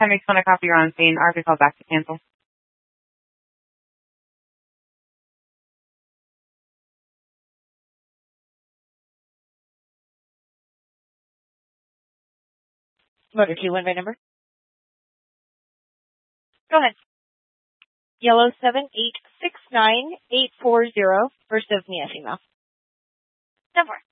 makes one a copy, you're on scene. RP call back to cancel. Motor 2, one by number. Go ahead. Yellow 7869840 for Sylvia female. 10-4.